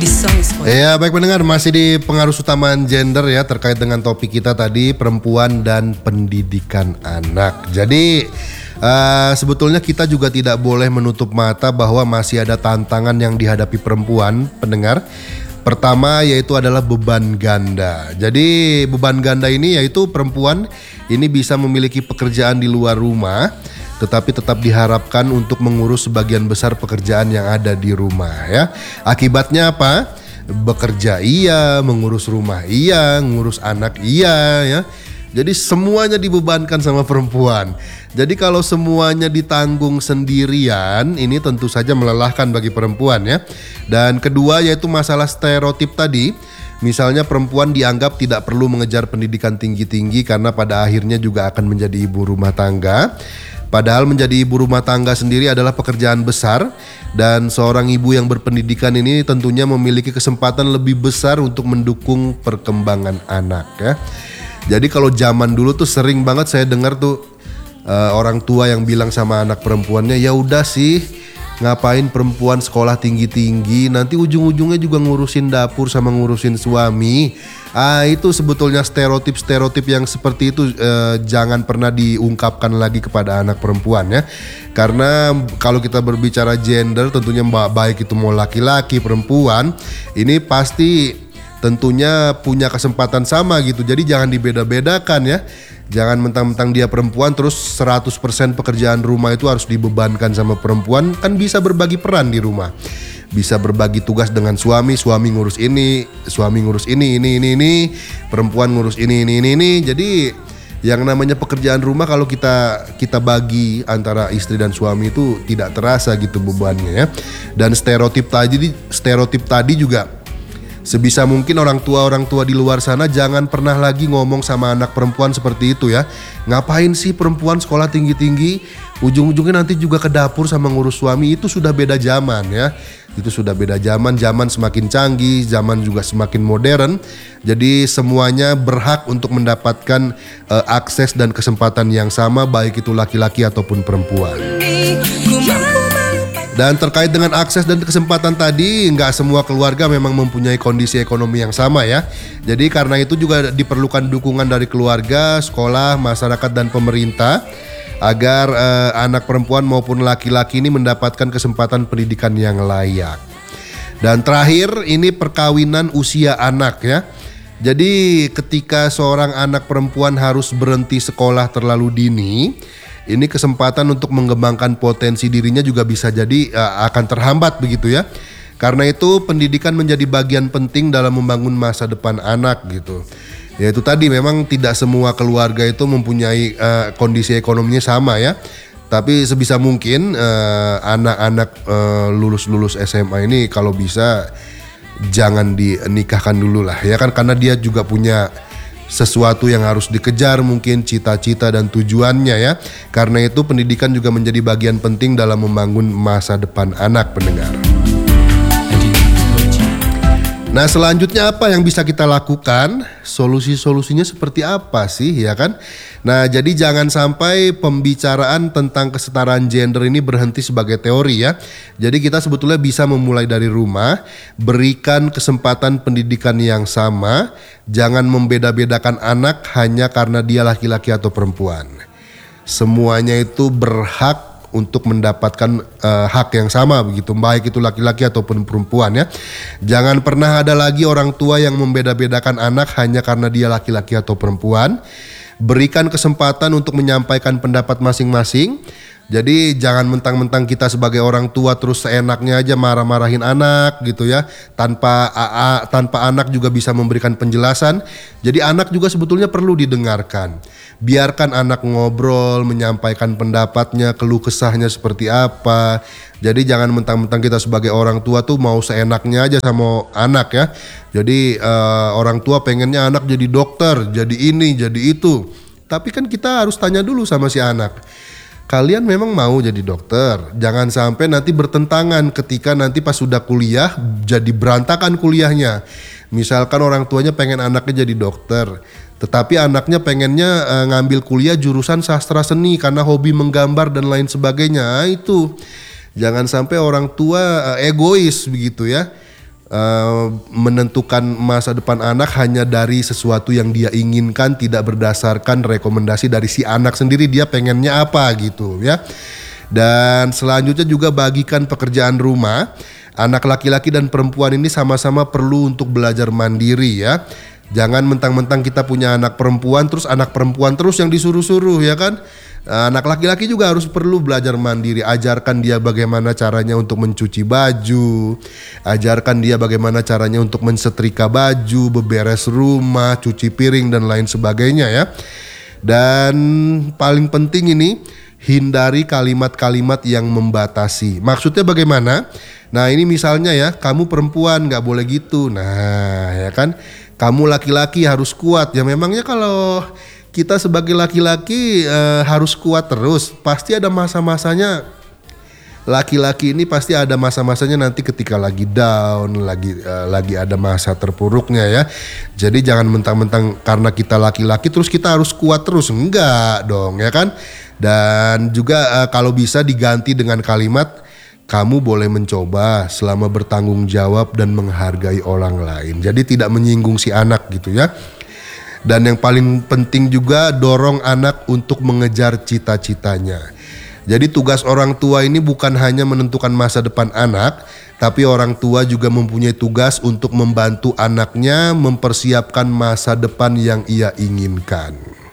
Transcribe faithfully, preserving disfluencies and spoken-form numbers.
Ya, baik pendengar, masih di pengaruh utamaan gender ya, terkait dengan topik kita tadi, perempuan dan pendidikan anak. Jadi uh, sebetulnya kita juga tidak boleh menutup mata bahwa masih ada tantangan yang dihadapi perempuan, pendengar. Pertama yaitu adalah beban ganda. Jadi beban ganda ini yaitu perempuan ini bisa memiliki pekerjaan di luar rumah, tetapi tetap diharapkan untuk mengurus sebagian besar pekerjaan yang ada di rumah ya. Akibatnya apa? Bekerja iya, mengurus rumah iya, ngurus anak iya ya. Jadi semuanya dibebankan sama perempuan. Jadi kalau semuanya ditanggung sendirian, ini tentu saja melelahkan bagi perempuan ya. Dan kedua yaitu masalah stereotip tadi. Misalnya perempuan dianggap tidak perlu mengejar pendidikan tinggi-tinggi karena pada akhirnya juga akan menjadi ibu rumah tangga. Padahal menjadi ibu rumah tangga sendiri adalah pekerjaan besar, dan seorang ibu yang berpendidikan ini tentunya memiliki kesempatan lebih besar untuk mendukung perkembangan anak ya. Jadi kalau zaman dulu tuh sering banget saya dengar tuh uh, orang tua yang bilang sama anak perempuannya, ya udah sih, ngapain perempuan sekolah tinggi-tinggi, nanti ujung-ujungnya juga ngurusin dapur sama ngurusin suami. Ah, itu sebetulnya stereotip-stereotip yang seperti itu eh, jangan pernah diungkapkan lagi kepada anak perempuan ya. Karena kalau kita berbicara gender, tentunya baik itu mau laki-laki, perempuan, ini pasti tentunya punya kesempatan sama gitu. Jadi jangan dibeda-bedakan ya. Jangan mentang-mentang dia perempuan terus seratus persen pekerjaan rumah itu harus dibebankan sama perempuan. Kan bisa berbagi peran di rumah. Bisa berbagi tugas dengan suami, suami ngurus ini, suami ngurus ini, ini, ini, ini, perempuan ngurus ini, ini, ini, ini. Jadi yang namanya pekerjaan rumah kalau kita kita bagi antara istri dan suami itu tidak terasa gitu bebannya ya. Dan stereotip tadi, stereotip tadi juga sebisa mungkin orang tua-orang tua di luar sana jangan pernah lagi ngomong sama anak perempuan seperti itu ya. Ngapain sih perempuan sekolah tinggi-tinggi, ujung-ujungnya nanti juga ke dapur sama ngurus suami. Itu sudah beda zaman ya. Itu sudah beda zaman, zaman semakin canggih, zaman juga semakin modern. Jadi semuanya berhak untuk mendapatkan uh, akses dan kesempatan yang sama, baik itu laki-laki ataupun perempuan. Dan terkait dengan akses dan kesempatan tadi, nggak semua keluarga memang mempunyai kondisi ekonomi yang sama ya. Jadi karena itu juga diperlukan dukungan dari keluarga, sekolah, masyarakat dan pemerintah agar eh, anak perempuan maupun laki-laki ini mendapatkan kesempatan pendidikan yang layak. Dan terakhir ini perkawinan usia anak ya. Jadi ketika seorang anak perempuan harus berhenti sekolah terlalu dini, ini kesempatan untuk mengembangkan potensi dirinya juga bisa jadi uh, akan terhambat begitu ya. Karena itu pendidikan menjadi bagian penting dalam membangun masa depan anak gitu. Ya itu tadi, memang tidak semua keluarga itu mempunyai uh, kondisi ekonominya sama ya. Tapi sebisa mungkin uh, anak-anak uh, lulus-lulus S M A ini kalau bisa jangan dinikahkan dulu lah ya kan, karena dia juga punya sesuatu yang harus dikejar, mungkin cita-cita dan tujuannya ya. Karena itu pendidikan juga menjadi bagian penting dalam membangun masa depan anak, pendengar. Nah selanjutnya apa yang bisa kita lakukan? Solusi-solusinya seperti apa sih ya kan? Nah jadi jangan sampai pembicaraan tentang kesetaraan gender ini berhenti sebagai teori ya. Jadi kita sebetulnya bisa memulai dari rumah, berikan kesempatan pendidikan yang sama. Jangan membeda-bedakan anak hanya karena dia laki-laki atau perempuan. Semuanya itu berhak untuk mendapatkan uh, hak yang sama begitu, baik itu laki-laki ataupun perempuan ya. Jangan pernah ada lagi orang tua yang membeda-bedakan anak hanya karena dia laki-laki atau perempuan. Berikan kesempatan untuk menyampaikan pendapat masing-masing. Jadi jangan mentang-mentang kita sebagai orang tua terus seenaknya aja marah-marahin anak gitu ya, tanpa a, a, tanpa anak juga bisa memberikan penjelasan. Jadi anak juga sebetulnya perlu didengarkan. Biarkan anak ngobrol, menyampaikan pendapatnya, keluh kesahnya seperti apa. Jadi jangan mentang-mentang kita sebagai orang tua tuh mau seenaknya aja sama anak ya. Jadi uh, orang tua pengennya anak jadi dokter, jadi ini, jadi itu. Tapi kan kita harus tanya dulu sama si anak, kalian memang mau jadi dokter? Jangan sampai nanti bertentangan ketika nanti pas sudah kuliah jadi berantakan kuliahnya. Misalkan orang tuanya pengen anaknya jadi dokter, tetapi anaknya pengennya uh, ngambil kuliah jurusan sastra seni karena hobi menggambar dan lain sebagainya. Nah, itu jangan sampai orang tua uh, egois begitu ya. uh, menentukan masa depan anak hanya dari sesuatu yang dia inginkan, tidak berdasarkan rekomendasi dari si anak sendiri dia pengennya apa gitu ya. Dan selanjutnya juga bagikan pekerjaan rumah. Anak laki-laki dan perempuan ini sama-sama perlu untuk belajar mandiri ya. Jangan mentang-mentang kita punya anak perempuan terus anak perempuan terus yang disuruh-suruh ya kan. Anak laki-laki juga harus perlu belajar mandiri. Ajarkan dia bagaimana caranya untuk mencuci baju, ajarkan dia bagaimana caranya untuk mensetrika baju, beberes rumah, cuci piring dan lain sebagainya ya. Dan paling penting ini, hindari kalimat-kalimat yang membatasi. Maksudnya bagaimana? Nah ini misalnya ya, kamu perempuan gak boleh gitu. Nah ya kan, kamu laki-laki harus kuat. Ya memangnya kalau kita sebagai laki-laki eh, harus kuat terus? Pasti ada masa-masanya. Laki-laki ini pasti ada masa-masanya nanti ketika lagi down, lagi uh, lagi ada masa terpuruknya ya. Jadi jangan mentang-mentang karena kita laki-laki terus kita harus kuat terus. Enggak dong ya kan. Dan juga uh, kalau bisa diganti dengan kalimat, kamu boleh mencoba selama bertanggung jawab dan menghargai orang lain. Jadi tidak menyinggung si anak gitu ya. Dan yang paling penting juga dorong anak untuk mengejar cita-citanya. Jadi tugas orang tua ini bukan hanya menentukan masa depan anak, tapi orang tua juga mempunyai tugas untuk membantu anaknya mempersiapkan masa depan yang ia inginkan.